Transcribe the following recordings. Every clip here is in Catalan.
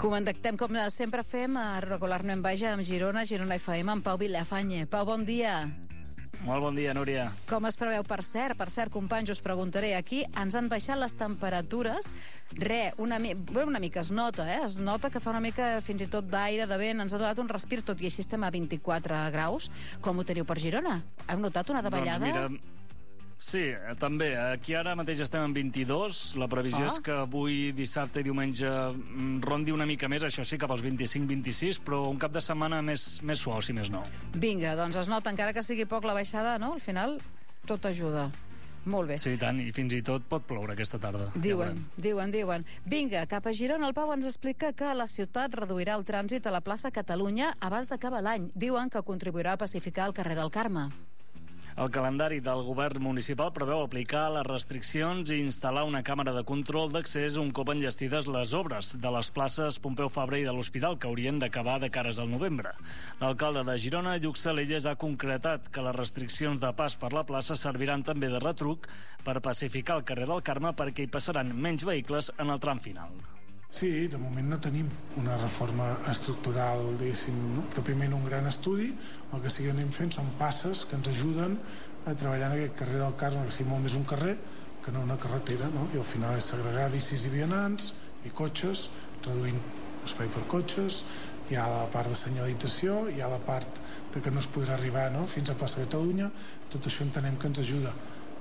Contactem, com sempre fem, a Regularment Baja amb Girona FM, amb Pau Villafañe. Pau, bon dia. Molt bon dia, Núria. Com es preveu? Per cert, companys, us preguntaré, aquí ens han baixat les temperatures, una mica es nota, es nota que fa una mica fins i tot d'aire, de vent, ens ha donat un respir, tot i així estem a 24 graus. Com ho teniu per Girona? Heu notat una davallada? Doncs mira, sí, també. Aquí ara mateix estem en 22. La previsió és que avui, dissabte i diumenge rondi una mica més, això sí, cap als 25-26, però un cap de setmana més suau, si més no. Vinga, doncs es nota, encara que sigui poc la baixada, no? Al final, tot ajuda. Molt bé. Sí, tant, i fins i tot pot ploure aquesta tarda. Diuen. Vinga, cap a Girona, el Pau ens explica que la ciutat reduirà el trànsit a la plaça Catalunya abans d'acabar l'any. Diuen que contribuirà a pacificar el carrer del Carme. El calendari del govern municipal preveu aplicar les restriccions i instal·lar una càmera de control d'accés un cop enllestides les obres de les places Pompeu Fabra i de l'Hospital, que haurien d'acabar de cares al novembre. L'alcalde de Girona, Lluc Salelles, ha concretat que les restriccions de pas per la plaça serviran també de retruc per pacificar el carrer del Carme perquè hi passaran menys vehicles en el tram final. Sí, de moment no tenim una reforma estructural, diguéssim, no? Pròpiament un gran estudi. El que sí que anem fent són passes que ens ajuden a treballar en aquest carrer del Carme, que sigui molt més un carrer que no una carretera, no? I al final és segregar bicis i vianants i cotxes, reduint espai per cotxes. Hi ha la part de senyalització, hi ha la part de que no es podrà arribar, no?, fins a plaça Catalunya. Tot això entenem que ens ajuda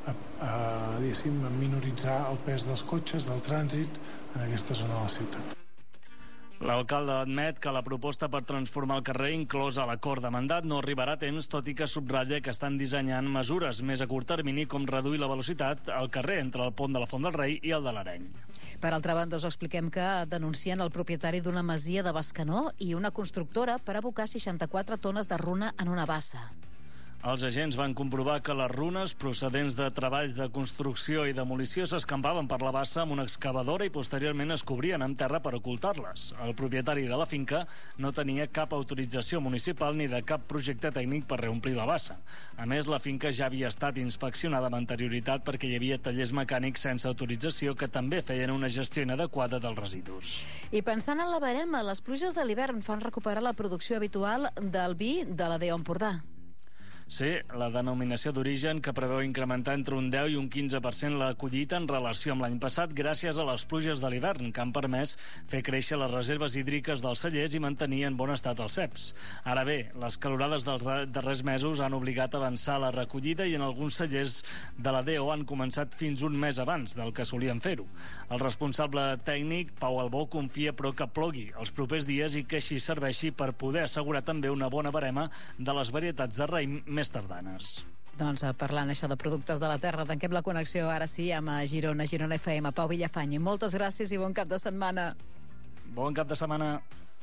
a minoritzar el pes dels cotxes, del trànsit en aquesta zona de la ciutat. L'alcalde admet que la proposta per transformar el carrer inclosa a l'acord de mandat no arribarà a temps, tot i que subratlla que estan dissenyant mesures més a curt termini, com reduir la velocitat al carrer entre el pont de la Font del Rei i el de l'Areny. Per altra banda, us expliquem que denuncien el propietari d'una masia de Bescanó i una constructora per abocar 64 tones de runa en una bassa. Els agents van comprovar que les runes procedents de treballs de construcció i demolició s'escampaven per la bassa amb una excavadora i posteriorment es cobrien amb terra per ocultar-les. El propietari de la finca no tenia cap autorització municipal ni de cap projecte tècnic per reomplir la bassa. A més, la finca ja havia estat inspeccionada amb anterioritat perquè hi havia tallers mecànics sense autorització que també feien una gestió inadequada dels residus. I pensant en la barema, les pluges de l'hivern fan recuperar la producció habitual del vi de la DEO Empordà. Sí, la denominació d'origen, que preveu incrementar entre un 10 i un 15% la collita en relació amb l'any passat gràcies a les pluges de l'hivern, que han permès fer créixer les reserves hídriques dels cellers i mantenir en bon estat els ceps. Ara bé, les calorades dels darrers mesos han obligat a avançar la recollida i en alguns cellers de la DEO han començat fins un mes abans del que solien fer-ho. El responsable tècnic, Pau Albó, confia però que plogui els propers dies i que així serveixi per poder assegurar també una bona barema de les varietats de raïm més tardanes. Doncs parlant això de productes de la terra, tanquem la connexió ara sí amb Girona FM. Pau Villafañe, moltes gràcies i bon cap de setmana. Bon cap de setmana.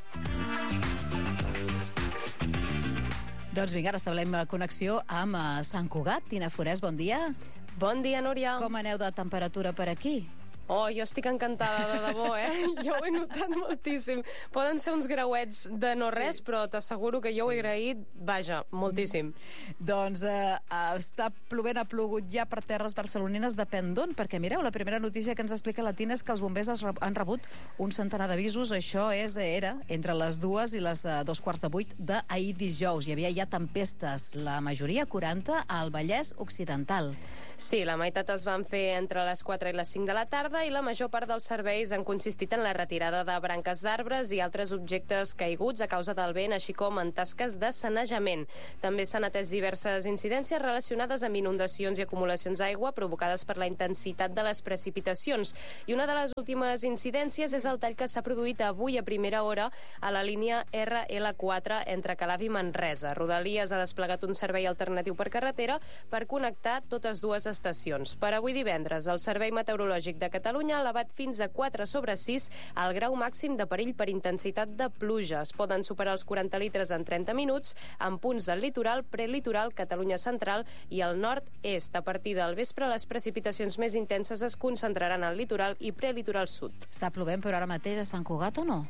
Doncs vinga, ara establem connexió amb Sant Cugat. Tina Forès, bon dia. Bon dia, Núria. Com aneu de temperatura per aquí? Oh, jo estic encantada, de debò, Jo ho he notat moltíssim. Poden ser uns grauets de no res, sí, però t'asseguro que jo ho he agraït, vaja, moltíssim. Doncs està plovent, ha plogut ja per terres barcelonines, depèn d'on, perquè mireu, la primera notícia que ens explica la Tina és que els bombers han rebut un centenar d'avisos. Això era entre les 2 i les 2:15 d'ahir dijous. Hi havia ja tempestes, la majoria 40 al Vallès Occidental. Sí, la meitat es van fer entre les 4 i les 5 de la tarda i la major part dels serveis han consistit en la retirada de branques d'arbres i altres objectes caiguts a causa del vent, així com en tasques de sanejament. També s'han atès diverses incidències relacionades amb inundacions i acumulacions d'aigua provocades per la intensitat de les precipitacions. I una de les últimes incidències és el tall que s'ha produït avui a primera hora a la línia RL4 entre Calaf i Manresa. Rodalies ha desplegat un servei alternatiu per carretera per connectar totes dues estacions. Per avui divendres, el Servei Meteorològic de Catalunya ha elevat fins a 4/6 el grau màxim de perill per intensitat de pluges. Poden superar els 40 litres en 30 minuts en punts del litoral, prelitoral, Catalunya central i el nord-est. A partir del vespre, les precipitacions més intenses es concentraran al litoral i prelitoral sud. Està plovent, però ara mateix a Sant Cugat o no?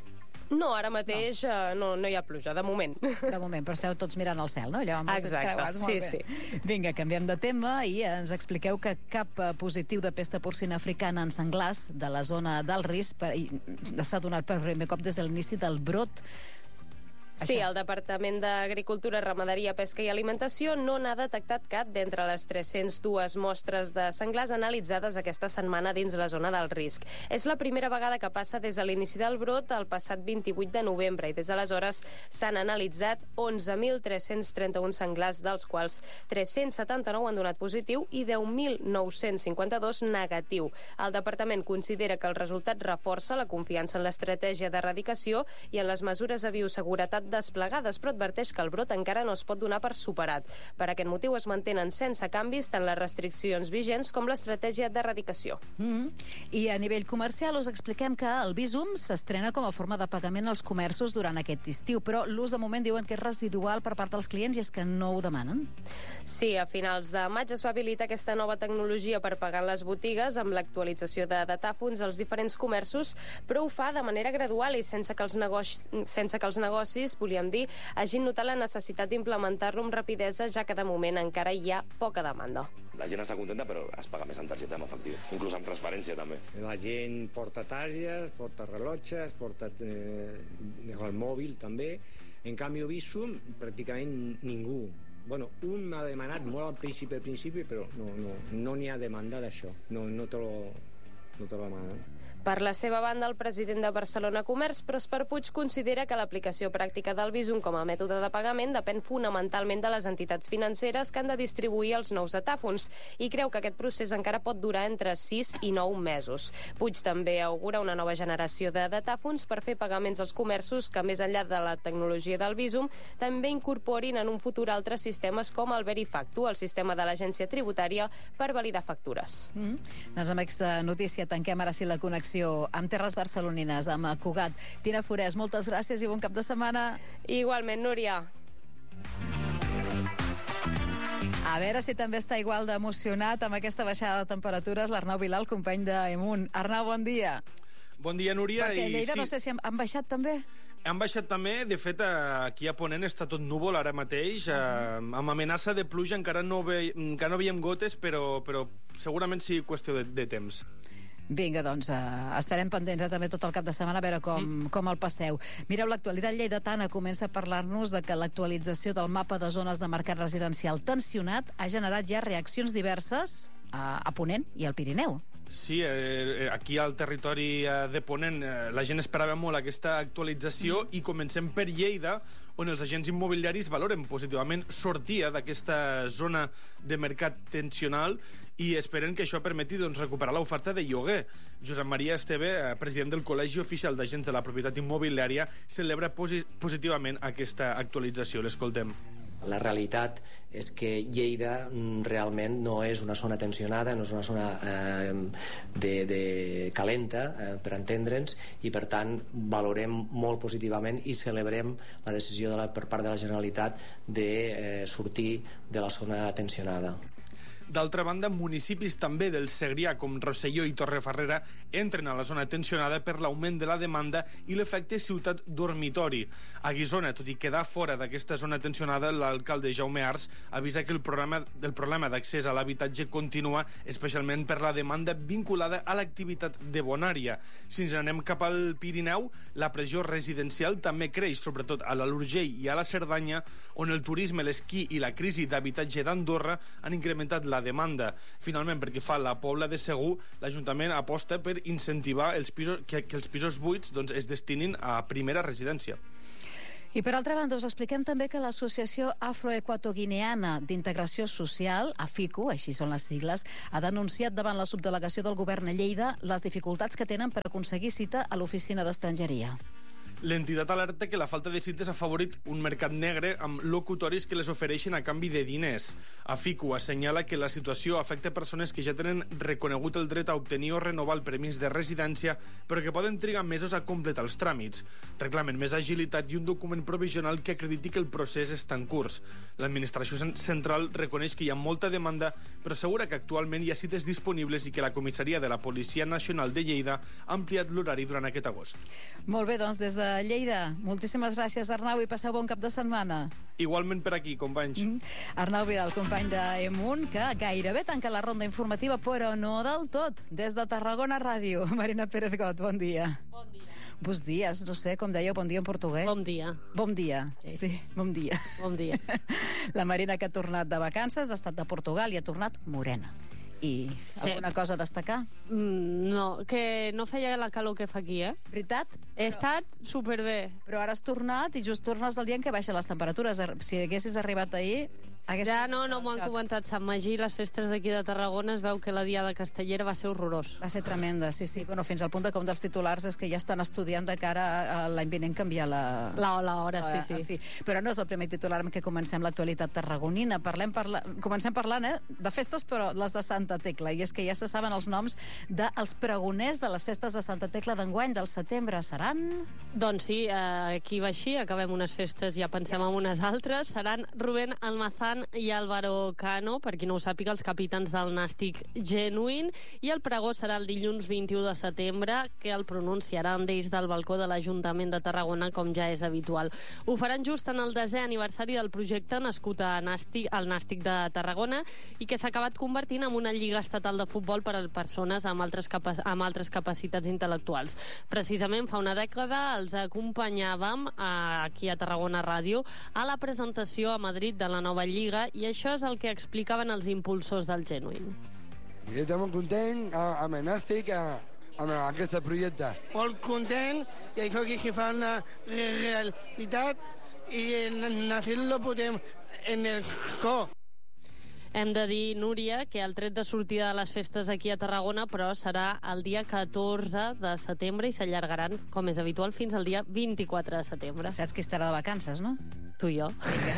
No, ara mateix no hi ha pluja, de moment. De moment, però esteu tots mirant al cel, no? Allò amb els ulls creuats. Sí. Vinga, canviem de tema i ens expliqueu que cap positiu de pesta porcina africana en senglars de la zona del risc s'ha donat per primer cop des de l'inici del brot. Sí, el Departament d'Agricultura, Ramaderia, Pesca i Alimentació no n'ha detectat cap d'entre les 302 mostres de senglars analitzades aquesta setmana dins la zona del risc. És la primera vegada que passa des de l'inici del brot el passat 28 de novembre i des d'aleshores s'han analitzat 11.331 senglars, dels quals 379 han donat positiu i 10.952 negatiu. El Departament considera que el resultat reforça la confiança en l'estratègia d'erradicació i en les mesures de bioseguretat desplegades, però adverteix que el brot encara no es pot donar per superat. Per aquest motiu es mantenen sense canvis tant les restriccions vigents com l'estratègia d'erradicació. I a nivell comercial us expliquem que el Bizum s'estrena com a forma de pagament als comerços durant aquest estiu, però l'ús de moment diuen que és residual per part dels clients i és que no ho demanen. Sí, a finals de maig es va habilitar aquesta nova tecnologia per pagar en les botigues amb l'actualització de datàfons als diferents comerços, però ho fa de manera gradual i sense que els negocis volíem dir, hagin notat la necessitat d'implementar-lo amb rapidesa, ja que de moment encara hi ha poca demanda. La gent està contenta, però es paga més en targeta en efectiu, inclús amb transferència també. La gent porta targes, porta rellotges, porta el mòbil també. En canvi, Bizum, pràcticament ningú. Bueno, un m'ha demanat molt al principi, però no n'hi ha demanda d'això. No te lo demanen. Per la seva banda, el president de Barcelona Comerç, Pròsper Puig, considera que l'aplicació pràctica del Bizum com a mètode de pagament depèn fonamentalment de les entitats financeres que han de distribuir els nous datàfons i creu que aquest procés encara pot durar entre 6 i 9 mesos. Puig també augura una nova generació de datàfons per fer pagaments als comerços que, més enllà de la tecnologia del Bizum, també incorporin en un futur altres sistemes com el Verifactu, el sistema de l'agència tributària per validar factures. Doncs amb aquesta notícia tanquem ara sí la connexió amb terres barcelonines, amb Cugat. Tina Forès, moltes gràcies i bon cap de setmana. Igualment, Núria. A veure si també està igual d'emocionat amb aquesta baixada de temperatures l'Arnau Vilà, el company d'Emunt. Arnau, bon dia. Bon dia, Núria. Perquè a Lleida no sé si han baixat també. Han baixat també, de fet, aquí a Ponent està tot núvol ara mateix, amb amenaça de pluja, encara no veiem gotes, però segurament sí qüestió de temps. Vinga, doncs estarem pendents també tot el cap de setmana a veure com el passeu. Mireu, l'actualitat lleidatana comença a parlar-nos de que l'actualització del mapa de zones de mercat residencial tensionat ha generat ja reaccions diverses a Ponent i al Pirineu. Sí, aquí al territori de Ponent la gent esperava molt aquesta actualització i comencem per Lleida, on els agents immobiliaris valoren positivament sortir d'aquesta zona de mercat tensional i esperen que això permeti recuperar l'oferta de lloguer. Josep Maria Esteve, president del Col·legi Oficial d'Agents de la Propietat Immobiliària, celebra positivament aquesta actualització. L'escoltem. La realitat és que Lleida realment no és una zona tensionada, no és una zona calenta, per entendre'ns, i per tant valorem molt positivament i celebrem la decisió per part de la Generalitat de sortir de la zona tensionada. D'altra banda, municipis també del Segrià, com Rosselló i Torrefarrera, entren a la zona tensionada per l'augment de la demanda i l'efecte ciutat dormitori. A Guissona, tot i quedar fora d'aquesta zona tensionada, l'alcalde Jaume Ars avisa que el problema d'accés a l'habitatge continua, especialment per la demanda vinculada a l'activitat de bonària. Si ens anem cap al Pirineu, la pressió residencial també creix, sobretot a l'Alt Urgell i a la Cerdanya, on el turisme, l'esquí i la crisi d'habitatge d'Andorra han incrementat la demanda. Finalment, perquè fa la Pobla de Segur, l'Ajuntament aposta per incentivar que els pisos buits es destinin a primera residència. I per altra banda, us expliquem també que l'Associació Afroequatoguineana d'Integració Social, AFICO, així són les sigles, ha denunciat davant la subdelegació del govern a Lleida les dificultats que tenen per aconseguir cita a l'oficina d'estrangeria. L'entitat alerta que la falta de cites ha favorit un mercat negre amb locutoris que les ofereixen a canvi de diners. AFICO assenyala que la situació afecta persones que ja tenen reconegut el dret a obtenir o renovar el permís de residència, però que poden trigar mesos a completar els tràmits. Reclamen més agilitat i un document provisional que acrediti que el procés està en curs. L'administració central reconeix que hi ha molta demanda, però assegura que actualment hi ha cites disponibles i que la comissaria de la Policia Nacional de Lleida ha ampliat l'horari durant aquest agost. Molt bé, doncs des de de Lleida. Moltíssimes gràcies, Arnau, i passeu bon cap de setmana. Igualment per aquí, companys. Arnau Vidal, company d'Emunt, que gairebé tanca la ronda informativa, però no del tot. Des de Tarragona Ràdio. Marina Pérez Got, bon dia. Bon dia. Bons dies, no sé, com dèieu, bon dia en portuguès. Bon dia. Bon dia, sí, bon dia. Bon dia. La Marina, que ha tornat de vacances, ha estat de Portugal i ha tornat morena. I alguna cosa a destacar? No, que no feia la calor que fa aquí, Veritat? He estat superbé. Però ara has tornat i just tornes el dia en què baixen les temperatures. Si haguessis arribat ahir... Ja no m'ho han comentat. Sant Magí, les festes d'aquí de Tarragona, es veu que la Diada Castellera va ser horrorós. Va ser tremenda, sí. Bueno, fins al punt que un dels titulars és que ja estan estudiant de cara a l'any vinent canviar l'hora, sí. Però no és el primer titular amb què comencem l'actualitat tarragonina. Comencem parlant de festes, però les de Santa Tecla. I és que ja se saben els noms dels pregoners de les festes de Santa Tecla d'enguany del setembre. Seran? Doncs sí, aquí va així, acabem unes festes, ja pensem en unes altres. Seran Rubén Almazán i Álvaro Cano, per qui no ho sàpiga, els capitans del Nàstic Genuïn, i el pregó serà el dilluns 21 de setembre, que el pronunciaran des del balcó de l'Ajuntament de Tarragona, com ja és habitual. Ho faran just en el 10è aniversari del projecte nascut al Nàstic de Tarragona i que s'ha acabat convertint en una lliga estatal de futbol per a persones amb altres capacitats intel·lectuals. Precisament fa una dècada els acompanyàvem aquí a Tarragona Ràdio a la presentació a Madrid de la nova lliga, i això és el que explicaven els impulsors del Genuïn. Estem molt contents amb el Nàstic, amb aquest projecte. Molt content, i això que fa una realitat, i el Nàstic lo posem en el cor. Hem de dir, Núria, que el tret de sortida de les festes aquí a Tarragona, però serà el dia 14 de setembre i s'allargaran, com és habitual, fins al dia 24 de setembre. Saps qui estarà de vacances, no? Tu i jo.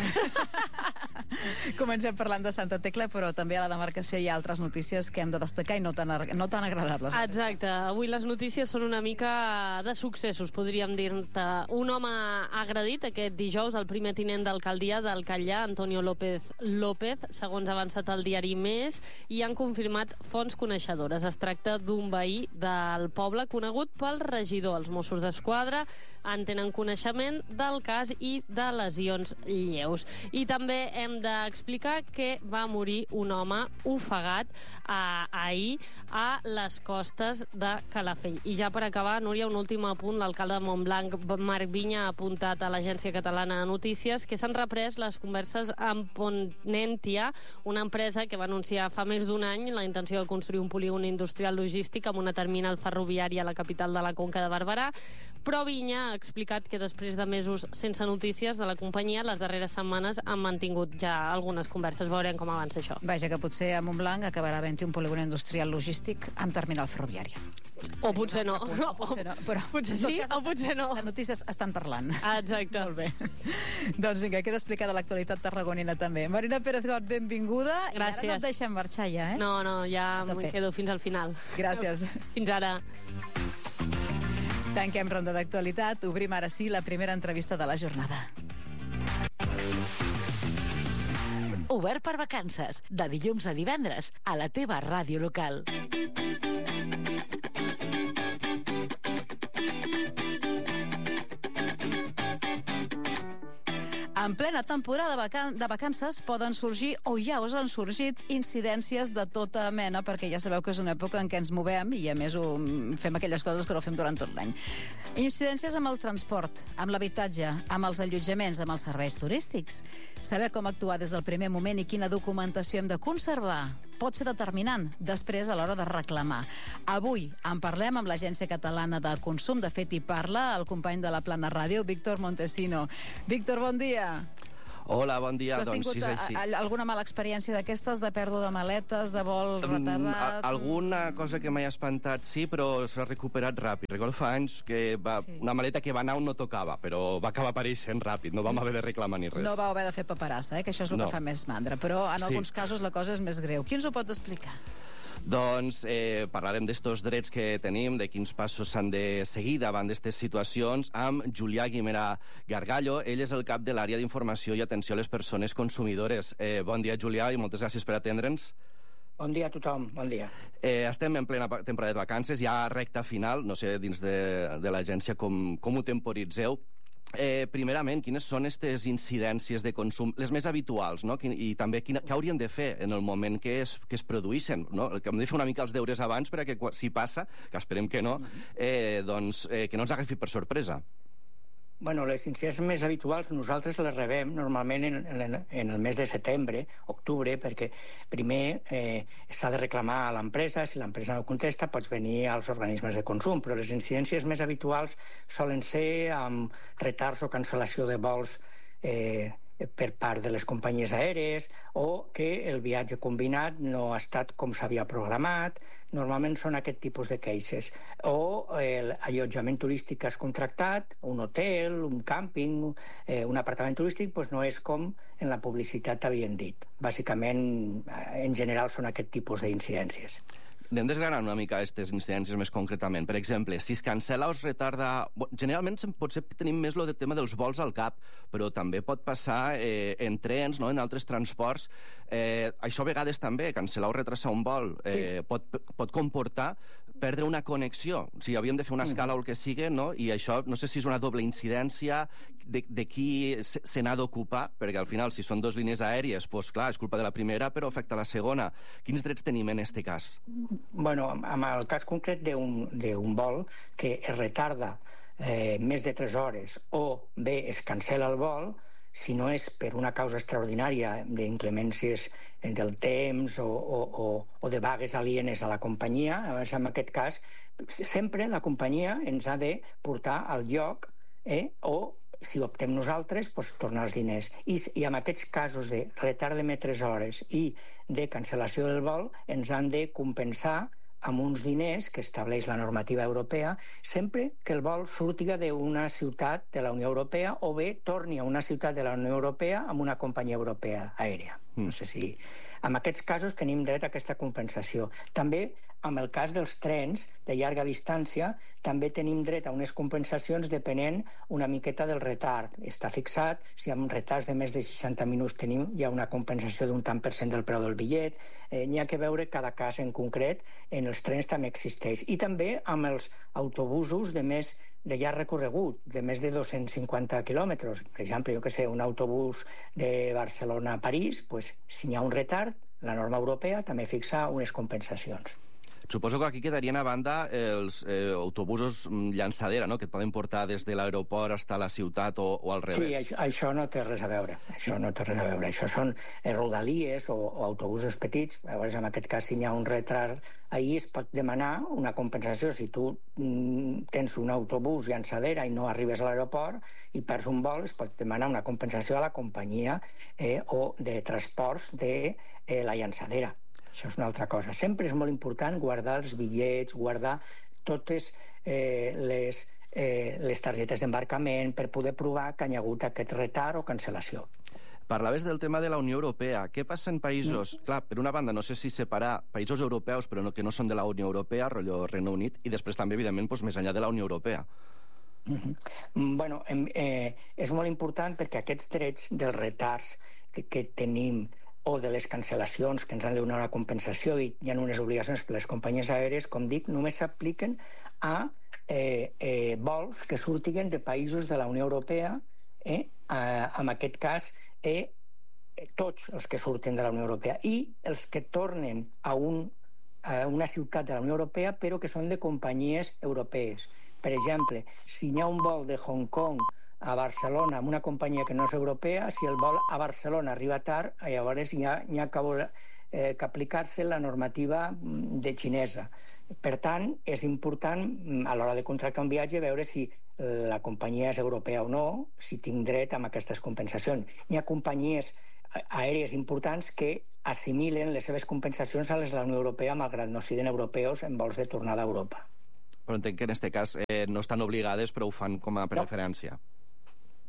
Comencem parlant de Santa Tecla, però també a la demarcació hi ha altres notícies que hem de destacar i no tan agradables. Exacte. Avui les notícies són una mica de successos, podríem dir-te. Un home agredit aquest dijous el primer tinent d'alcaldia del Catllà, Antonio López, segons ha avançat el diari Més, i han confirmat fonts coneixedores. Es tracta d'un veí del poble conegut pel regidor. Els Mossos d'Esquadra en tenen coneixement del cas i de lesions lleus. I també hem d'explicar que va morir un home ofegat ahir a les costes de Calafell. I ja per acabar, Núria, un últim apunt. L'alcalde de Montblanc, Marc Vinya, ha apuntat a l'Agència Catalana de Notícies que s'han reprès les converses amb Ponentia, una empresa que va anunciar fa més d'un any la intenció de construir un polígon industrial logístic amb una terminal ferroviària a la capital de la Conca de Barberà, però Vinya ha explicat que després de mesos sense notícies de la companyia, les darreres setmanes han mantingut ja algunes converses. Veurem com avança això. Vaja, que potser a Montblanc acabarà havent-hi un polígon industrial logístic amb terminal ferroviària. O potser no. O potser no, però potser sí, o potser no. Les notícies estan parlant. Exacte. Molt bé. Doncs vinga, queda explicada l'actualitat tarragonina també. Marina Pérez Got, benvinguda. Gràcies. I ara no et deixem marxar ja, No, ja m'hi quedo fins al final. Gràcies. Fins ara. Tanquem ronda d'actualitat. Obrim ara sí la primera entrevista de la jornada. Obert per vacances, de dilluns a divendres, a la teva ràdio local. En plena temporada de vacances poden sorgir, o ja us han sorgit, incidències de tota mena, perquè ja sabeu que és una època en què ens movem i, a més, fem aquelles coses que no fem durant tot l'any. Incidències amb el transport, amb l'habitatge, amb els allotjaments, amb els serveis turístics. Saber com actuar des del primer moment i quina documentació hem de conservar pot ser determinant després a l'hora de reclamar. Avui en parlem amb l'Agència Catalana de Consum. De fet, hi parla el company de la Plana Ràdio, Víctor Montesino. Víctor, bon dia. Hola, bon dia. Tu has tingut alguna mala experiència d'aquestes, de pèrdua de maletes, de vol retardat? Alguna cosa que m'ha espantat, sí, però s'ha recuperat ràpid. Recordo fa anys que una maleta que va anar on no tocava, però va acabar apareixent ràpid, no vam haver de reclamar ni res. No vau haver de fer paperassa, que això és el que fa més mandra, però en alguns casos la cosa és més greu. Qui ens ho pot explicar? Doncs parlarem d'estos drets que tenim, de quins passos s'han de seguir davant d'aquestes situacions, amb Julià Guimerà Gargallo. Ell és el cap de l'àrea d'informació i atenció a les persones consumidores. Bon dia, Julià, i moltes gràcies per atendre'ns. Bon dia a tothom, bon dia. Estem en plena temporada de vacances, ja recta final, no sé, dins de l'agència com ho temporitzeu. Primerament, quines són aquestes incidències de consum, les més habituals, no? I també què hauríem de fer en el moment que es produïssin, no? Hem de fer una mica els deures abans perquè si passa, que esperem que no, doncs que no ens agafi per sorpresa. Bueno, les incidències més habituals nosaltres les rebem normalment en el mes de setembre, octubre, perquè primer s'ha de reclamar a l'empresa, si l'empresa no contesta pots venir als organismes de consum, però les incidències més habituals solen ser amb retards o cancel·lació de vols per part de les companyies aèries o que el viatge combinat no ha estat com s'havia programat. Normalment són aquest tipus de cases. O l'allotjament turístic que has contractat, un hotel, un càmping, un apartament turístic, doncs no és com en la publicitat t'havien dit. Bàsicament, en general, són aquest tipus d'incidències. Anem desgranant una mica aquestes incidències més concretament. Per exemple, si es cancel·la o es retarda... Generalment potser tenim més el tema dels vols al cap, però també pot passar en trens, en altres transports. Això a vegades també, cancel·lar o retrasar un vol, pot comportar perdre una connexió. O sigui, havíem de fer una escala o el que sigui, i això no sé si és una doble incidència, de qui se n'ha d'ocupar, perquè al final, si són dues línies aèries, doncs clar, és culpa de la primera, però afecta la segona. Quins drets tenim en aquest cas? Bueno, en el cas concret d'un vol que es retarda més de 3 hores o bé es cancel·la el vol, si no és per una causa extraordinària d'inclemències del temps o de vagues alienes a la companyia, en aquest cas, sempre la companyia ens ha de portar al lloc o, si optem nosaltres, tornar els diners. I en aquests casos de retard de més 3 hores i de cancel·lació del vol, ens han de compensar amb uns diners que estableix la normativa europea sempre que el vol surtiga d'una ciutat de la Unió Europea o bé torni a una ciutat de la Unió Europea amb una companyia europea aèria. No sé si... En aquests casos tenim dret a aquesta compensació. També, en el cas dels trens de llarga distància, també tenim dret a unes compensacions depenent una miqueta del retard. Està fixat, si amb retards de més de 60 minuts hi ha una compensació d'un tant per cent del preu del bitllet. N'hi ha que veure cada cas en concret, en els trens també existeix. I també amb els autobusos de llarg recorregut, de més de 250 quilòmetres. Per exemple, un autobús de Barcelona a París, si n'hi ha un retard, la norma europea també fixa unes compensacions. Suposo que aquí quedarien a banda els autobusos llançadera, que et poden portar des de l'aeroport fins a la ciutat o al revés. Sí, això no té res a veure. Això són rodalies o autobusos petits. Llavors, en aquest cas, si hi ha un retard, ahir es pot demanar una compensació. Si tu tens un autobús llançadera i no arribes a l'aeroport i perds un vol, es pot demanar una compensació a la companyia o de transports de la llançadera. Això és una altra cosa. Sempre és molt important guardar els bitllets, guardar totes les targetes d'embarcament per poder provar que hi ha hagut aquest retard o cancel·lació. Parlaves del tema de la Unió Europea. Què passa en països... Clar, per una banda, no sé si separar països europeus però que no són de la Unió Europea, rotllo Regne Unit, i després també, evidentment, més enllà de la Unió Europea. Bueno, és molt important perquè aquests drets dels retards que tenim o de les cancel·lacions que ens han de donar una compensació i hi ha unes obligacions per les companyies aèries, com dic, només s'apliquen a vols que surtiguen de països de la Unió Europea, en aquest cas tots els que surten de la Unió Europea i els que tornen a una ciutat de la Unió Europea però que són de companyies europees. Per exemple, si hi ha un vol de Hong Kong a Barcelona amb una companyia que no és europea, si el vol a Barcelona arriba tard, llavors hi ha que aplicar-se la normativa de xinesa. Per tant, és important a l'hora de contractar un viatge veure si la companyia és europea o no, si tinc dret a aquestes compensacions. Hi ha companyies aèries importants que assimilen les seves compensacions a les de la Unió Europea malgrat no siguin europeus en vols de tornada a Europa. Però entenc que en aquest cas no estan obligades però ho fan com a preferència.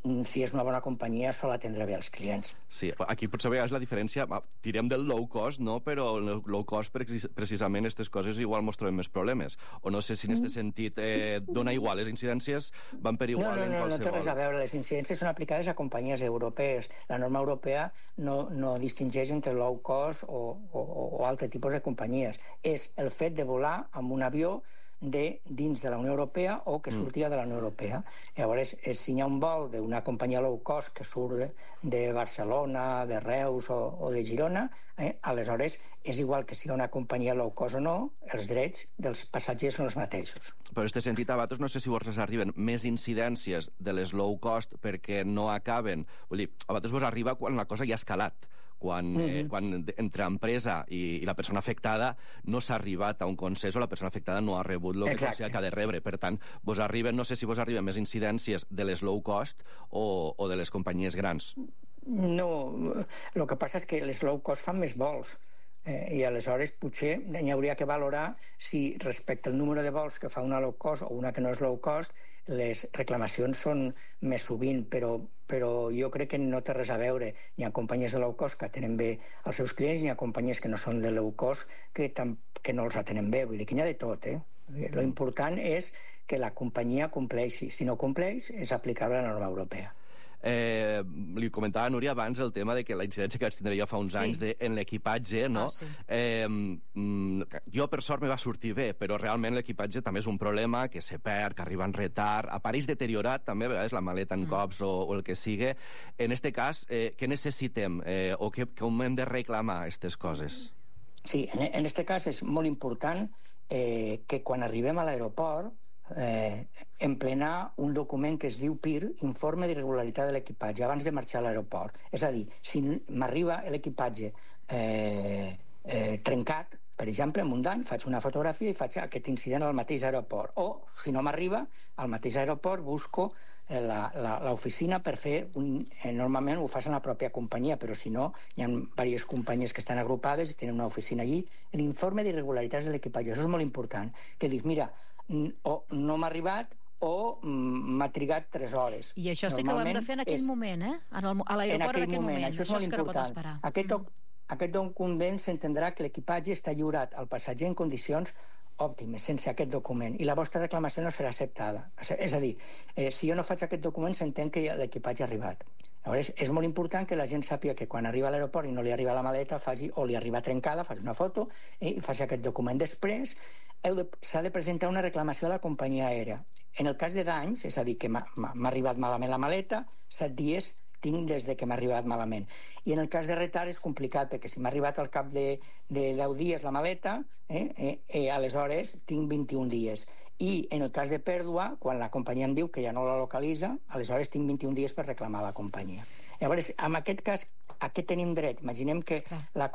si és una bona companyia, sol atendre bé els clients. Sí, aquí potser a vegades la diferència, tirem del low cost, no? Però el low cost, precisament, aquestes coses igual mos trobem més problemes. O no sé si en aquest sentit dona igual, les incidències van per igual en qualsevol... No té res a veure, les incidències són aplicades a companyies europees. La norma europea no distingeix entre low cost o altre tipus de companyies. És el fet de volar amb un avió dins de la Unió Europea o que sortia de la Unió Europea. Llavors, si hi ha un vol d'una companyia low cost que surt de Barcelona, de Reus o de Girona, aleshores és igual que sigui una companyia low cost o no, els drets dels passatgers són els mateixos. Però en aquest sentit, a vosaltres no sé si vos arriben més incidències de les low cost perquè no acaben... Vull dir, a vosaltres vos arriba quan la cosa ja ha escalat, quan entre empresa i la persona afectada no s'ha arribat a un consens o la persona afectada no ha rebut el que considera que ha de rebre. Per tant, vos arriben, no sé si vos arriben més incidències de les low cost o de les companyies grans. No, el que passa és que les low cost fan més vols. I aleshores potser hi hauria que valorar si respecte al número de vols que fa una low cost o una que no és low cost les reclamacions són més sovint, però jo crec que no té res a veure. Hi ha companyies de low cost que atenen bé els seus clients i hi ha companyies que no són de low cost que no els atenen bé. Vull dir que hi ha de tot, Lo important és que la companyia compleixi. Si no compleix, és aplicable a la norma europea. Li comentava a Núria abans el tema de que la incidència que vaig tindre jo fa uns anys en l'equipatge, no? Jo per sort me va sortir bé, però realment l'equipatge també és un problema, que se perd, que arriba en retard, apareix deteriorat també, a vegades la maleta en cops o el que sigui. En este cas, què necessitem o com hem de reclamar aquestes coses? Sí, en este cas és molt important que quan arribem a l'aeroport emplenar un document que es diu PIR, Informe d'Irregularitat de l'Equipatge, abans de marxar a l'aeroport. És a dir, si m'arriba l'equipatge trencat, per exemple, en un dany, faig una fotografia i faig aquest incident al mateix aeroport. O, si no m'arriba, al mateix aeroport busco l'oficina per fer normalment ho fas en la pròpia companyia, però si no, hi ha diverses companyies que estan agrupades i tenen una oficina allí. L'informe d'irregularitats de l'equipatge, això és molt important, que dius, mira, o no m'ha arribat o m'ha trigat 3 hores. I això sí que ho hem de fer en aquell moment, a l'aeroport en aquell moment. Això és molt important. Aquest document s'entendrà que l'equipatge està lliurat al passatger en condicions òptimes, sense aquest document, i la vostra reclamació no serà acceptada. És a dir, si jo no faig aquest document s'entén que l'equipatge ha arribat. Llavors, és molt important que la gent sàpiga que quan arriba a l'aeroport i no li arriba la maleta o li arriba trencada, faci una foto i faci aquest document. Després s'ha de presentar una reclamació a la companyia aèria. En el cas de danys, és a dir, que m'ha arribat malament la maleta, 7 dies tinc des de que m'ha arribat malament. I en el cas de retard és complicat, perquè si m'ha arribat al cap de 10 dies la maleta, aleshores tinc 21 dies. I en el cas de pèrdua, quan la companyia em diu que ja no la localitza, aleshores tinc 21 dies per reclamar a la companyia. Llavors, en aquest cas, a què tenim dret? Imaginem que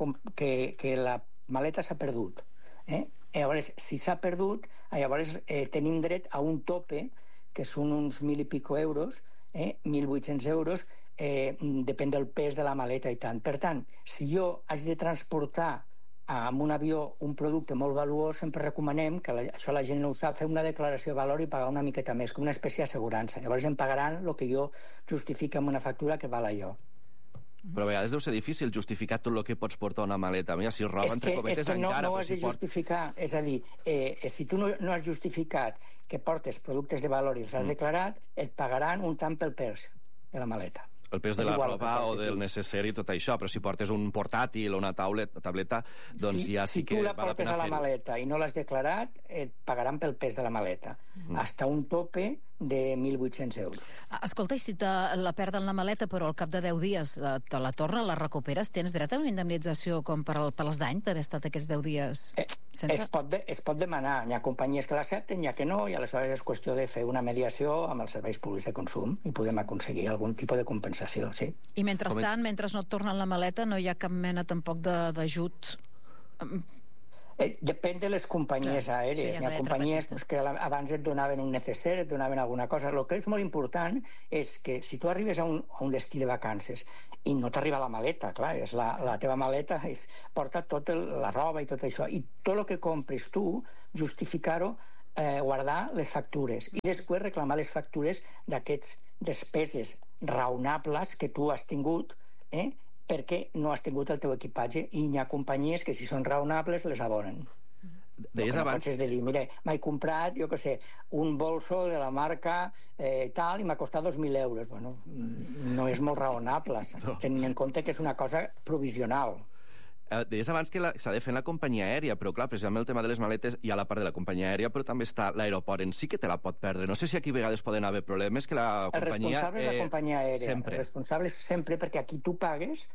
la maleta s'ha perdut. Llavors, si s'ha perdut, llavors tenim dret a un tope, que són uns 1.000 i pico euros, 1.800 euros, depèn del pes de la maleta i tant. Per tant, si jo haig de transportar amb un avió un producte molt valuós, sempre recomanem, que això la gent no ho sap, fer una declaració de valor i pagar una miqueta més, com una espècie d'assegurança. Llavors em pagaran el que jo justifico amb una factura que val allò. Però a vegades deu ser difícil justificar tot el que pots portar una maleta. Mira, si roba, entre cometes, encara... No ho has de justificar. És a dir, si tu no has justificat que portes productes de valor i els has declarat, et pagaran un tant pel pes de la maleta. El pes de la roba o del necessari i tot això, però si portes un portàtil o una tableta, doncs ja sí que val la pena fer-ho. Si tu la portes a la maleta i no l'has declarat, et pagaran pel pes de la maleta, hasta un tope de 1.800 euros. Escolta, i si la perden la maleta però al cap de 10 dies te la torna, la recuperes, tens dret a una indemnització com per als danys d'haver estat aquests 10 dies sense? Es pot demanar. Hi ha companyies que l'accepten, hi ha que no, i aleshores és qüestió de fer una mediació amb els serveis públics de consum i podem aconseguir algun tipus de compensació, sí. I mentrestant, mentre no et tornen la maleta, no hi ha cap mena tampoc d'ajut? Depèn de les companyies aèries. Hi ha companyies que abans et donaven un necesser, et donaven alguna cosa. El que és molt important és que si tu arribes a un destí de vacances i no t'arriba la maleta, clar, és la teva maleta porta tota la roba i tot això, i tot el que compris tu, justificar-ho guardar les factures i després reclamar les factures d'aquests despeses raonables que tu has tingut, perquè no has tingut el teu equipatge, i hi ha companyies que si són raonables les abonen. Deies abans... És de dir, mira, m'he comprat, jo què sé, un bolso de la marca tal i m'ha costat 2.000 euros. Bueno, no és molt raonable, tenint en compte que és una cosa provisional. Deies abans que s'ha de fer en la companyia aèria, però clar, precisament el tema de les maletes hi ha la part de la companyia aèria, però també està l'aeroport en si que te la pot perdre. No sé si aquí a vegades poden haver problemes que la companyia... El responsable és la companyia aèria. Sempre. El responsable és sempre perquè aquí tu pagues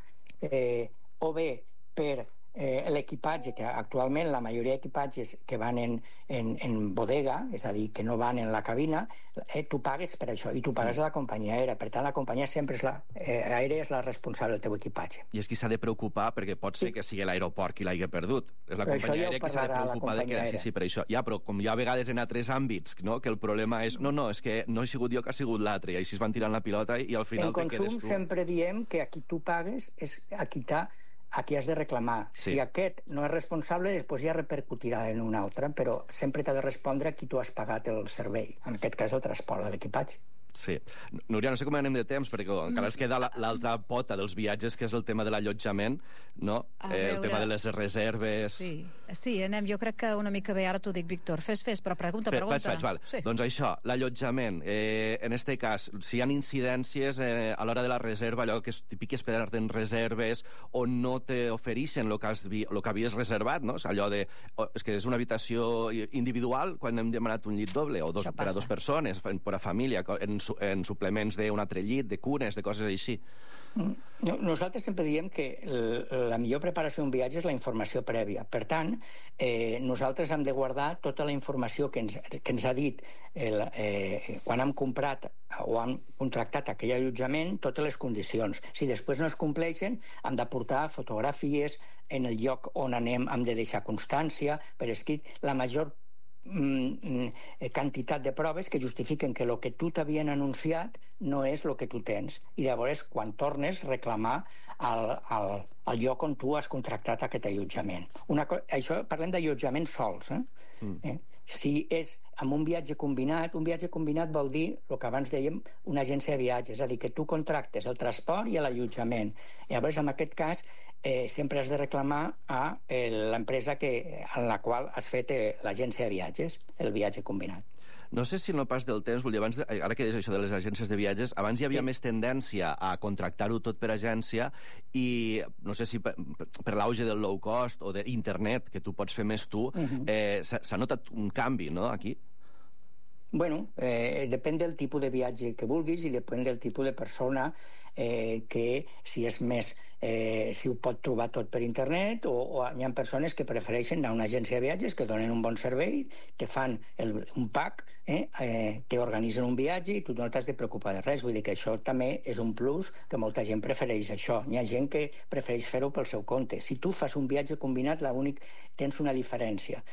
o bé per l'equipatge, que actualment la majoria d'equipatges que van en bodega, és a dir, que no van en la cabina, tu pagues per això, i tu pagues a la companyia aèria. Per tant, la companyia sempre aèria és la responsable del teu equipatge. I és qui s'ha de preocupar, perquè pot ser que sigui l'aeroport qui l'hagi perdut. És la companyia aèria qui s'ha de preocupar de que... Sí, per això. Ja, però com hi ha vegades en altres àmbits, no?, que el problema és és que no he sigut jo que ha sigut l'altre, i així es van tirant la pilota i al final te quedes tu. En consum sempre diem que a qui tu pagues és a qui has de reclamar. Si aquest no és responsable, després ja repercutirà en un altre, però sempre t'ha de respondre a qui tu has pagat el servei, en aquest cas el transport de l'equipatge. Sí. Núria, no sé com anem de temps, perquè encara ens queda l'altra pota dels viatges, que és el tema de l'allotjament, no? El tema de les reserves... Sí, anem. Jo crec que una mica bé, ara t'ho dic, Víctor. Fes, però pregunta. Faig, val. Sí. Doncs això, l'allotjament. En aquest cas, si hi ha incidències a l'hora de la reserva, allò que és típic esperar en reserves, on no t'ofereixen el que havies reservat, no? Allò de... És que és una habitació individual quan hem demanat un llit doble, o per a dues persones, per a família, en suplements d'un altre llit, de cunes, de coses així. Nosaltres sempre diem que la millor preparació d'un viatge és la informació prèvia. Per tant, nosaltres hem de guardar tota la informació que ens ha dit quan hem comprat o hem contractat aquell allotjament, totes les condicions. Si després no es compleixen, hem d'aportar fotografies, en el lloc on anem hem de deixar constància per escrit, la major quantitat de proves que justifiquen que el que tu t'havien anunciat no és el que tu tens, i llavors quan tornes reclamar al lloc on tu has contractat aquest allotjament. Això parlem d'allotjament sols. Si és amb un viatge combinat vol dir el que abans dèiem, una agència de viatges, és a dir, que tu contractes el transport i l'allotjament. Llavors, en aquest cas, sempre has de reclamar a l'empresa en la qual has fet l'agència de viatges, el viatge combinat. No sé si en el pas del temps, ara que deies això de les agències de viatges, abans hi havia més tendència a contractar-ho tot per agència i no sé si per l'auge del low cost o d'internet, que tu pots fer més tu, s'ha notat un canvi, no, aquí? Bueno, depèn del tipus de viatge que vulguis i depèn del tipus de persona que si és més si ho pot trobar tot per internet o hi ha persones que prefereixen anar a una agència de viatges que donen un bon servei, te fan un pack, t'organitzen un viatge i tu no t'has de preocupar de res. Vull dir que això també és un plus que molta gent prefereix això. Hi ha gent que prefereix fer-ho pel seu compte. Si tu fas un viatge combinat, l'únic tens una diferència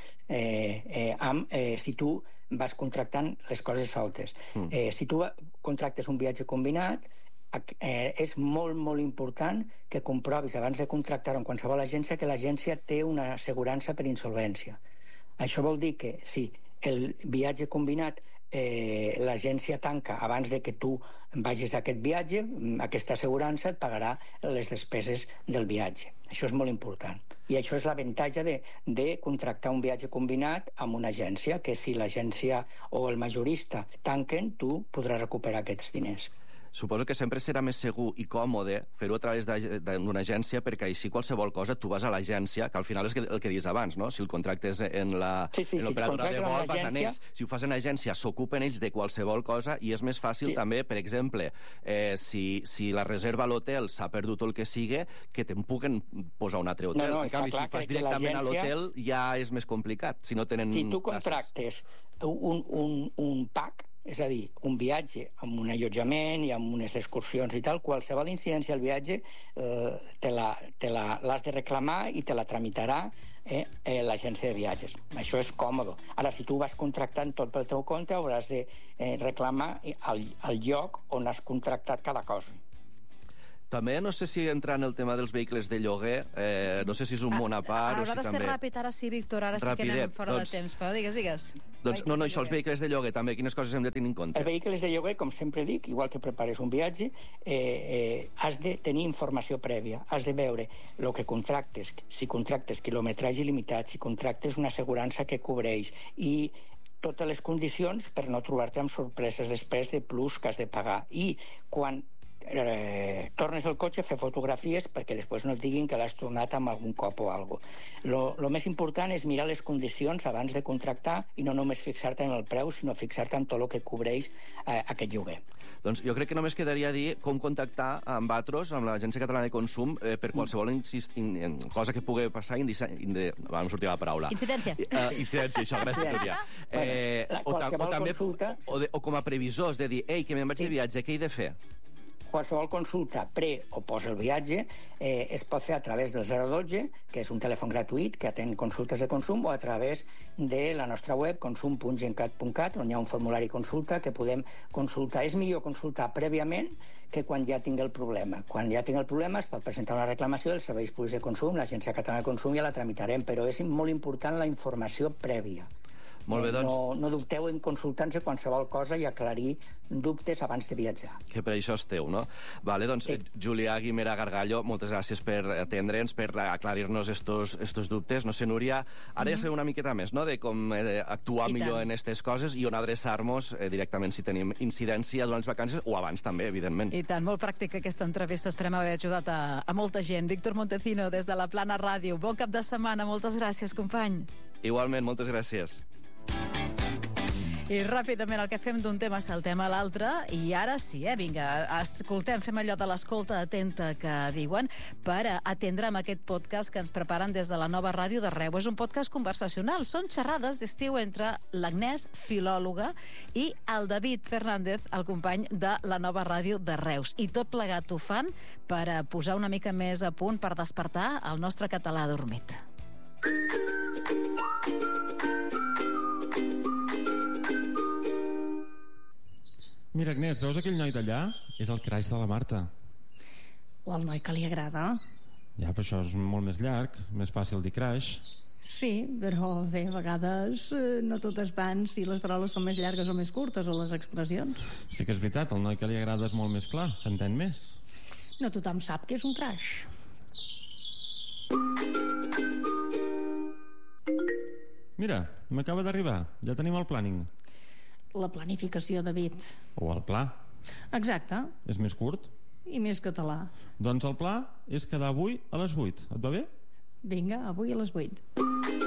si tu vas contractant les coses soltes. Si tu contractes un viatge combinat, és molt, molt important que comprovis abans de contractar en qualsevol agència que l'agència té una assegurança per insolvència. Això vol dir que si el viatge combinat l'agència tanca abans de que tu vagis a aquest viatge, aquesta assegurança et pagarà les despeses del viatge. Això és molt important. I això és l'avantatge de contractar un viatge combinat amb una agència, que si l'agència o el majorista tanquen, tu podràs recuperar aquests diners. Suposo que sempre serà més segur i còmode fer-ho a través d'una agència, perquè així qualsevol cosa tu vas a l'agència, que al final és el que dius abans, no? Si el contractes en l'operadora de vol, vas en ells. Si ho fas en agència, s'ocupen ells de qualsevol cosa i és més fàcil també, per exemple, si la reserva a l'hotel s'ha perdut el que sigui, que te'n puguen posar un altre hotel. En canvi, si ho fas directament a l'hotel, ja és més complicat. Si tu contractes un pack, és a dir, un viatge amb un allotjament i amb unes excursions i tal, qualsevol incidència al viatge l'has de reclamar i te la tramitarà l'agència de viatges. Això és còmode. Ara, si tu vas contractant tot pel teu compte, hauràs de reclamar el lloc on has contractat cada cosa. També no sé si entra en el tema dels vehicles de lloguer, no sé si és un món a part o si també... Haurà de ser ràpid, ara sí, Víctor, ara sí que anem fora de temps, però digues. Doncs no, això, els vehicles de lloguer també, quines coses hem de tenir en compte? Els vehicles de lloguer, com sempre dic, igual que prepares un viatge, has de tenir informació prèvia, has de veure el que contractes, si contractes quilometratge il·limitat, si contractes una assegurança que cobreix i totes les condicions per no trobar-te amb sorpreses després de plus que has de pagar. I quan tornes el cotxe, fer fotografies perquè després no et diguin que l'has tornat amb algun cop o alguna cosa. Lo més important és mirar les condicions abans de contractar i no només fixar-te en el preu, sinó fixar-te en tot el que cobreix aquest lloguer. Doncs jo crec que només quedaria dir com contactar amb Atros, amb l'Agència Catalana de Consum, per qualsevol cosa que pugui passar, vam sortir la paraula. Incidència. Incidència, això, gràcies, Núria. O com a previsors, de dir, ei, que me'n vaig de viatge, què he de fer? Qualsevol consulta pre o post el viatge es pot fer a través del 012, que és un telèfon gratuït que atén consultes de consum, o a través de la nostra web consum.gencat.cat, on hi ha un formulari consulta que podem consultar. És millor consultar prèviament que quan ja tingui el problema. Quan ja tingui el problema es pot presentar una reclamació dels serveis públics de consum, l'Agència Catalana de Consum, ja la tramitarem, però és molt important la informació prèvia. Molt bé, doncs... No dubteu en consultar-nos qualsevol cosa i aclarir dubtes abans de viatjar. Que per això esteu, no? Vale, doncs, sí. Julià Guimera Gargallo, moltes gràcies per atendre'ns, per aclarir-nos estos dubtes. No sé, Núria, ara ja sabem una miqueta més, no?, de com actuar millor en aquestes coses i on adreçar-nos directament si tenim incidència durant les vacances o abans també, evidentment. I tant, molt pràctica aquesta entrevista. Esperem haver ajudat a molta gent. Víctor Montecino, des de la Plana Ràdio. Bon cap de setmana. Moltes gràcies, company. Igualment, moltes gràcies. I ràpidament el que fem d'un tema saltem a l'altre, i ara sí, vinga, escoltem, fem allò de l'escolta atenta que diuen, per atendre amb aquest podcast que ens preparen des de la Nova Ràdio de Reus. És un podcast conversacional, són xerrades d'estiu entre l'Agnès, filòloga, i el David Fernández, el company de la Nova Ràdio de Reus. I tot plegat ho fan per posar una mica més a punt, per despertar el nostre català adormit. Mira, Agnès, veus aquell noi d'allà? És el crash de la Marta. O el noi que li agrada. Ja, però això és molt més llarg, més fàcil dir crash. Sí, però bé, a vegades no tot és tant si les paraules són més llargues o més curtes, o les expressions. Sí que és veritat, el noi que li agrada és molt més clar, s'entén més. No tothom sap que és un crash. Mira, m'acaba d'arribar, ja tenim el planning. La planificació, David. O el pla. Exacte. És més curt? I més català. Doncs el pla és quedar avui a les 8. Et va bé? Vinga, avui a les 8.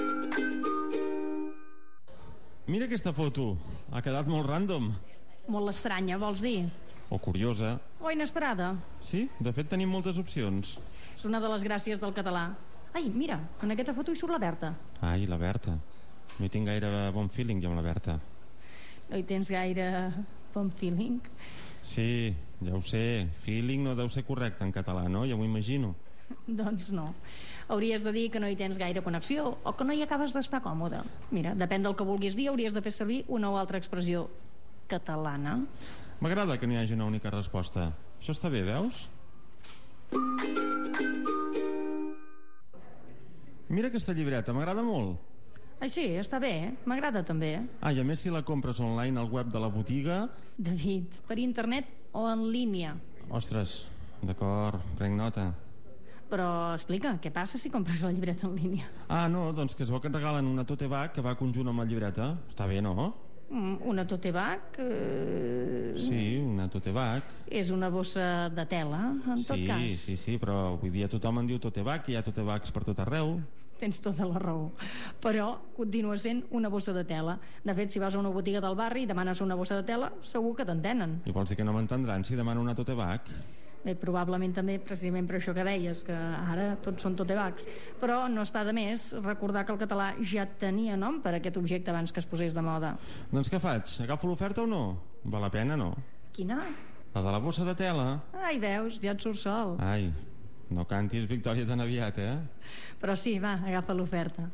Mira aquesta foto. Ha quedat molt random. Molt estranya, vols dir? O curiosa. O inesperada. Sí, de fet tenim moltes opcions. És una de les gràcies del català. Ai, mira, en aquesta foto hi surt la Berta. Ai, la Berta. No hi tinc gaire bon feeling jo amb la Berta. No hi tens gaire bon feeling? Sí, ja ho sé. Feeling no deu ser correcte en català, no? Ja m'ho imagino. Doncs no. Hauries de dir que no hi tens gaire connexió o que no hi acabes d'estar còmode. Mira, depèn del que vulguis dir, hauries de fer servir una o altra expressió catalana. M'agrada que n'hi hagi una única resposta. Això està bé, veus? Mira aquesta llibreta, m'agrada molt. Ai, sí, està bé, m'agrada també. Ah, i a més si la compres online al web de la botiga... David, per internet o en línia? Ostres, d'acord, prenc nota. Però explica, què passa si compres la llibreta en línia? Ah, no, doncs que es veu que et regalen una tote bag que va conjunt amb la llibreta. Està bé, no? Una tote bag? Sí, una tote bag. És una bossa de tela, en tot cas. Sí, però avui dia tothom en diu tote bag, i hi ha tote bags per tot arreu. Tens tota la raó. Però continua sent una bossa de tela. De fet, si vas a una botiga del barri i demanes una bossa de tela, segur que t'entenen. I vols dir que no m'entendran si demano una tote bag? Bé, probablement també, precisament per això que deies, que ara tots són tote bags. Però no està de més recordar que el català ja tenia nom per aquest objecte abans que es posés de moda. Doncs què faig? Agafo l'oferta o no? Val la pena, no? Quina? La de la bossa de tela. Ai, veus, ja et surt sol. Ai, no cantis victòria tan aviat, eh? Però sí, va, agafa l'oferta.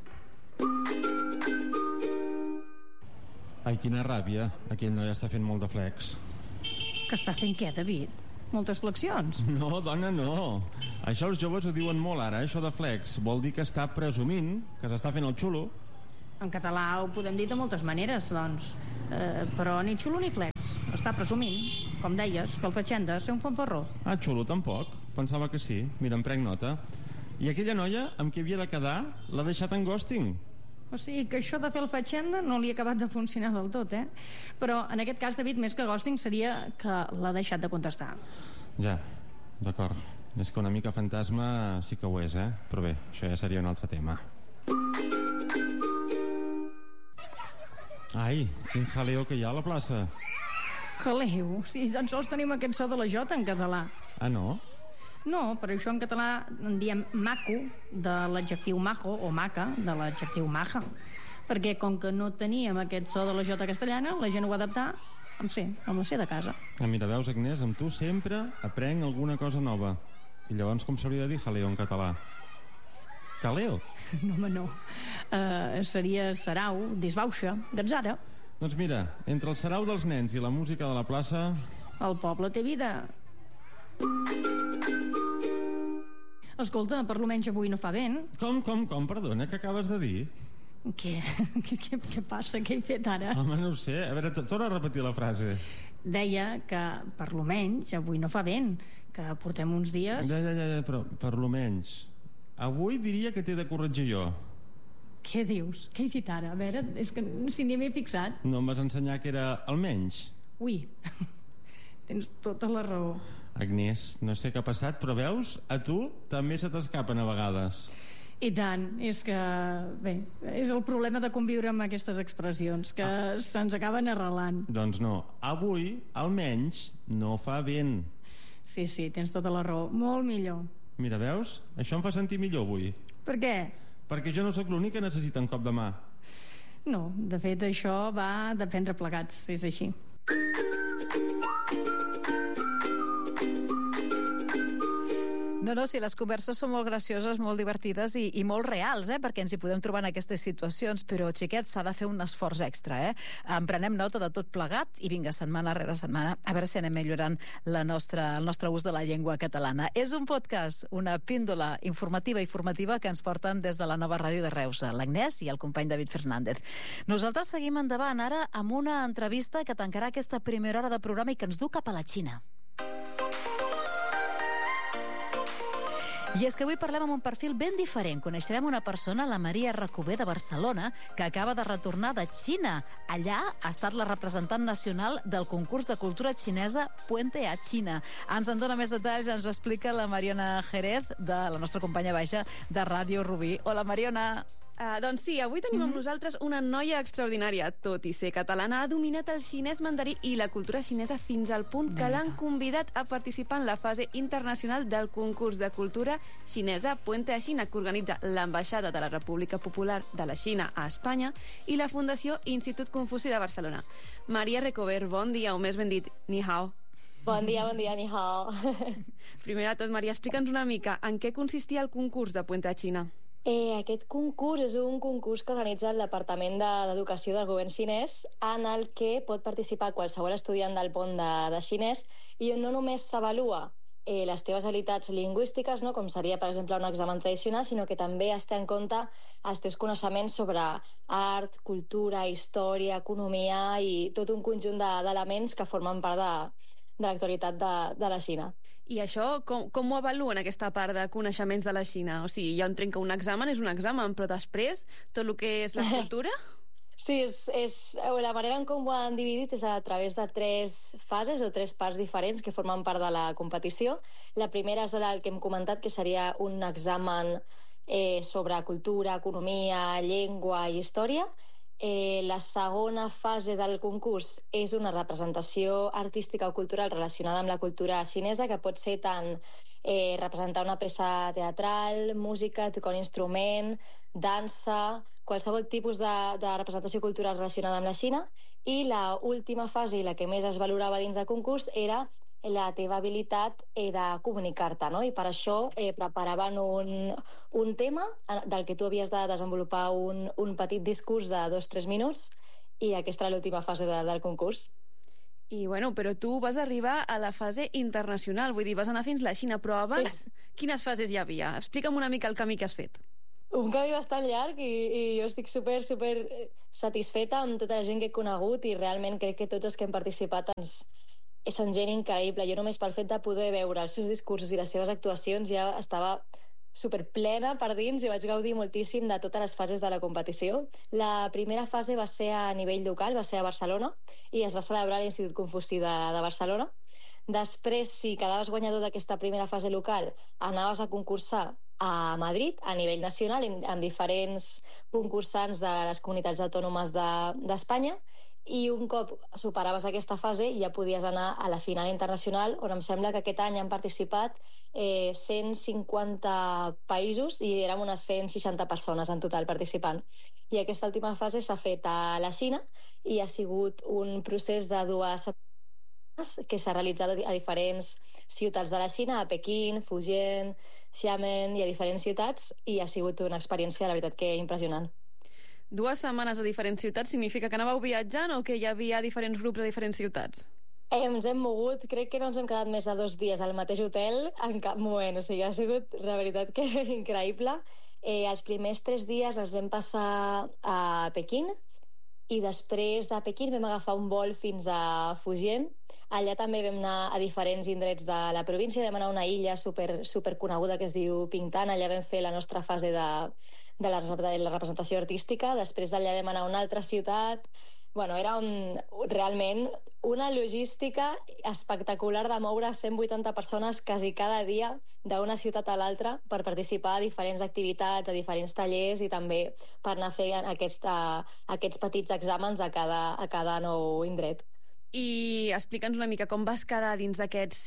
Ai, quina ràbia. Aquell noi està fent molt de flex. Que està fent què, David? moltes flexions. No, dona, no. Això els joves ho diuen molt ara, això de flex. Vol dir que està presumint, que s'està fent el xulo. En català ho podem dir de moltes maneres, doncs. Però ni xulo ni flex. Està presumint, com deies, que el fatxenda ser un fanfarró. Ah, xulo tampoc. Pensava que sí. Mira, em prenc nota. I aquella noia amb qui havia de quedar l'ha deixat en ghosting. O sigui que això de fer el fatxenda no li ha acabat de funcionar del tot, Però en aquest cas, David, més que ghosting seria que l'ha deixat de contestar. Ja, d'acord. És que una mica fantasma sí que ho és, Però bé, això ja seria un altre tema. Ai, quin jaleo que hi ha a la plaça. Jaleo? Si tan sols tenim aquest so de la Jota en català. Ah, no? No, per això en català en diem maco, de l'adjectiu maco, o maca, de l'adjectiu maja. Perquè com que no teníem aquest so de la Jota castellana, la gent ho va adaptar amb la C de casa. Mira, veus, Agnès, amb tu sempre aprenc alguna cosa nova. I llavors com s'hauria de dir jaleo en català? Caleo? No, home, no. Seria sarau, disbauxa, gatzara. Doncs mira, entre el sarau dels nens i la música de la plaça... El poble té vida. Escolta, per lo menys avui no fa vent. Com, perdona, què acabes de dir? Què passa? Què he fet ara? Home, no ho sé. A veure, torna a repetir la frase. Deia que per lo menys avui no fa vent, que portem uns dies... Ja, però per lo menys... Avui diria que t'he de corregir jo. Què dius? Què he dit ara? A veure, és que si ni m'he fixat. No em vas ensenyar que era almenys? Ui, tens tota la raó. Agnès, no sé què ha passat, però veus, a tu també se t'escapen a vegades. I tant, és que... Bé, és el problema de conviure amb aquestes expressions, que se'ns acaben arrelant. Doncs no, avui, almenys, no fa vent. Sí, tens tota la raó, molt millor. Mira, veus? Això em fa sentir millor avui. Per què? Perquè jo no sóc l'únic que necessita un cop de mà. No, de fet això va dependre plegats, és així. No, si les converses són molt gracioses, molt divertides i molt reals, perquè ens hi podem trobar en aquestes situacions, però, xiquets, s'ha de fer un esforç extra, En prenem nota de tot plegat i vinga, setmana rere setmana, a veure si anem millorant el nostre ús de la llengua catalana. És un podcast, una píndola informativa i formativa que ens porten des de la nova ràdio de Reus, l'Agnès i el company David Fernández. Nosaltres seguim endavant ara amb una entrevista que tancarà aquesta primera hora de programa i que ens du cap a la Xina. I és que avui parlem amb un perfil ben diferent. Coneixerem una persona, la Maria Recober de Barcelona, que acaba de retornar de Xina. Allà ha estat la representant nacional del concurs de cultura xinesa Puente a China. Ens en dona més detalls, ens ho explica la Mariona Jerez, de la nostra companya baixa de Ràdio Rubí. Hola, Mariona. Doncs sí, avui tenim amb nosaltres una noia extraordinària. Tot i ser catalana, ha dominat el xinès mandarí i la cultura xinesa fins al punt que l'han convidat a participar en la fase internacional del concurs de cultura xinesa Puente a Xina, que organitza l'Ambaixada de la República Popular de la Xina a Espanya i la Fundació Institut Confuci de Barcelona. Maria Recober, bon dia, o més ben dit, ni hao. Bon dia, ni hao. Primer de tot, Maria, explica'ns una mica en què consistia el concurs de Puente a Xina. Aquest concurs és un concurs que organitza el Departament d'Educació del govern xinès, en el que pot participar qualsevol estudiant del pont de xinès i on no només s'avalua les teves habilitats lingüístiques, no? Com seria, per exemple, un examen tradicional, sinó que també es té en compte els teus coneixements sobre art, cultura, història, economia i tot un conjunt d'elements que formen part de l'actualitat de la Xina. I això, com ho avaluen, aquesta part de coneixements de la Xina? O sigui, ja entenc que un examen és un examen, però després, tot el que és la cultura... Sí, la manera en com ho han dividit és a través de 3 fases o 3 parts diferents que formen part de la competició. La primera és el que hem comentat, que seria un examen sobre cultura, economia, llengua i història. La segona fase del concurs és una representació artística o cultural relacionada amb la cultura xinesa, que pot ser tant representar una peça teatral, música, tocar un instrument, dansa, qualsevol tipus de representació cultural relacionada amb la Xina. I l'última fase, i la que més es valorava dins del concurs, era la teva habilitat de comunicar-te, no? I per això preparaven un tema del que tu havies de desenvolupar un petit discurs de 2-3 minuts, i aquesta era l'última fase del concurs. I, bueno, però tu vas arribar a la fase internacional, vull dir, vas anar fins la Xina, però abans, quines fases hi havia? Explica'm una mica el camí que has fet. Un camí bastant llarg i jo estic super satisfeta amb tota la gent que he conegut i realment crec que tots els que hem participat són gent increïble. Jo només pel fet de poder veure els seus discursos i les seves actuacions ja estava superplena per dins i vaig gaudir moltíssim de totes les fases de la competició. La primera fase va ser a nivell local, va ser a Barcelona i es va celebrar a l'Institut Confuci de Barcelona. Després, si quedaves guanyador d'aquesta primera fase local, anaves a concursar a Madrid, a nivell nacional, amb diferents concursants de les comunitats autònomes d'Espanya, i un cop superaves aquesta fase ja podies anar a la final internacional, on em sembla que aquest any han participat 150 països i érem unes 160 persones en total participant. I aquesta última fase s'ha fet a la Xina i ha sigut un procés de 2 setmanes que s'ha realitzat a diferents ciutats de la Xina, a Pequín, Fujian, Xiamen i a diferents ciutats, i ha sigut una experiència, la veritat, que impressionant. 2 setmanes a diferents ciutats significa que anàveu viatjant o que hi havia diferents grups a diferents ciutats? Ens hem mogut, crec que no ens hem quedat més de 2 dies al mateix hotel en cap moment, o sigui, ha sigut, la veritat, que increïble. Els primers 3 dies els vam passar a Pequín i després de Pequín vam agafar un vol fins a Fujian. Allà també vam anar a diferents indrets de la província, vam anar a una illa super coneguda que es diu Pingtan. Allà vam fer la nostra fase de la representació artística. Després d'allà vam anar a una altra ciutat. Bueno, era realment una logística espectacular de moure 180 persones quasi cada dia d'una ciutat a l'altra per participar a diferents activitats, a diferents tallers i també per anar fent aquests petits exàmens a cada nou indret. I explica'ns una mica com vas quedar dins d'aquests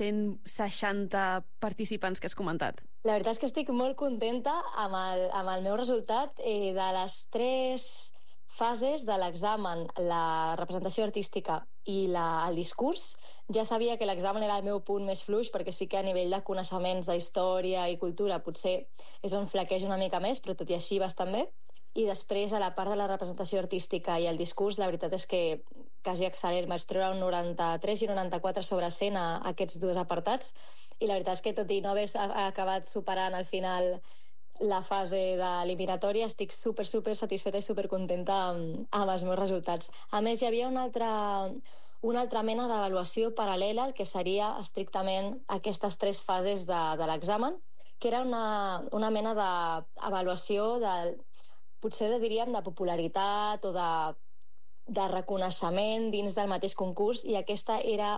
160 participants que has comentat. La veritat és que estic molt contenta amb el meu resultat. De les 3 fases de l'examen, la representació artística i el discurs, ja sabia que l'examen era el meu punt més fluix, perquè sí que a nivell de coneixements d'història i cultura potser és on flaquejo una mica més, però tot i així bastant bé. I després, a la part de la representació artística i el discurs, la veritat és que quasi excel·lent. Vaig treure un 93 i 94 sobre 100 a aquests 2 apartats, i la veritat és que tot i no haver acabat superant al final la fase d'eliminatòria, estic super satisfeta i super contenta amb els meus resultats. A més, hi havia una altra mena d'avaluació paral·lela, el que seria estrictament aquestes 3 fases de l'examen, que era una mena d'avaluació potser diríem de popularitat o de reconeixement dins del mateix concurs, i aquesta era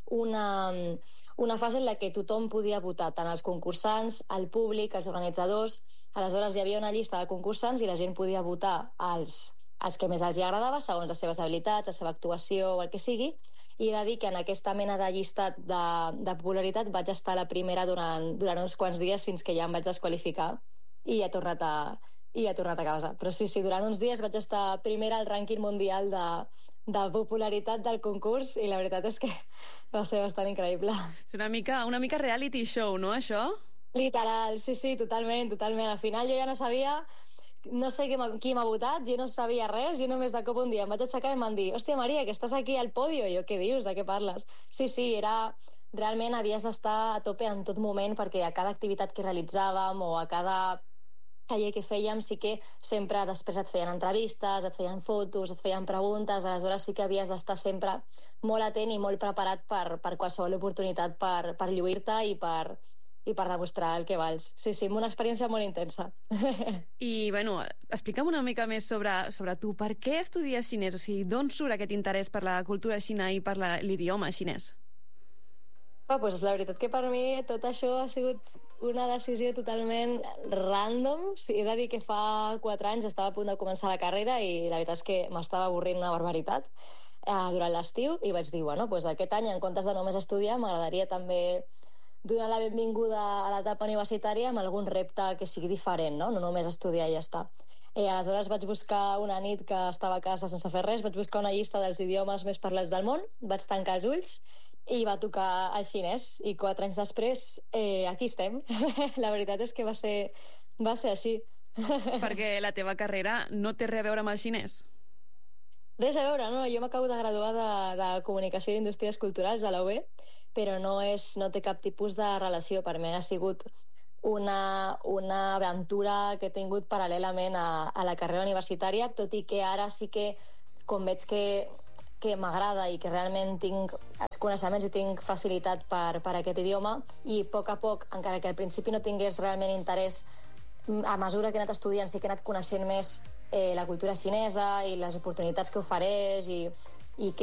una fase en la que tothom podia votar, tant els concursants, el públic, els organitzadors. Aleshores hi havia una llista de concursants i la gent podia votar els que més els agradava segons les seves habilitats, la seva actuació o el que sigui, i he de dir que en aquesta mena de llistat de popularitat vaig estar la primera durant uns quants dies fins que ja em vaig desqualificar i he tornat a casa. Però sí, durant uns dies vaig estar primera al rànquing mundial de popularitat del concurs i la veritat és que va ser bastant increïble. És una mica reality show, no, això? Literal, sí, totalment. Al final jo ja no sabia, no sé qui m'ha votat, jo no sabia res, jo només de cop un dia em vaig aixecar i em van dir: hòstia, Maria, que estàs aquí al podio. I jo, què dius, de què parles? Sí, realment havies d'estar a tope en tot moment, perquè a cada activitat que realitzàvem o a cada taller que fèiem sí que sempre després et feien entrevistes, et feien fotos, et feien preguntes, aleshores sí que havies d'estar sempre molt atent i molt preparat per qualsevol oportunitat per lluir-te i per demostrar el que vals. Sí, una experiència molt intensa. I, bueno, explica'm una mica més sobre tu. Per què estudies xinès? O sigui, d'on surt aquest interès per la cultura xina i per l'idioma xinès? Pues la veritat que per mi tot això ha sigut una decisió totalment random. Sí, he de dir que fa 4 anys estava a punt de començar la carrera i la veritat és que m'estava avorrint una barbaritat durant l'estiu i vaig dir, bueno, pues aquest any, en comptes de només estudiar, m'agradaria també donar la benvinguda a l'etapa universitària amb algun repte que sigui diferent, no només estudiar i ja està. Aleshores vaig buscar una nit que estava a casa sense fer res, vaig buscar una llista dels idiomes més parlats del món, vaig tancar els ulls i va tocar el xinès, i 4 anys després aquí estem. La veritat és que va ser així. Perquè la teva carrera no té res a veure amb el xinès? Res a veure, no? Jo m'acabo de graduar de Comunicació i Indústries Culturals a la UE, però no té cap tipus de relació. Per mi ha sigut una aventura que he tingut paral·lelament a la carrera universitària, tot i que ara sí que, com veig que m'agrada i que realment tinc els coneixements i tinc facilitat per aquest idioma, i a poc, encara que al principi no tingués realment interès, a mesura que he anat estudiant sí que he anat coneixent més la cultura xinesa i les oportunitats que ofereix i que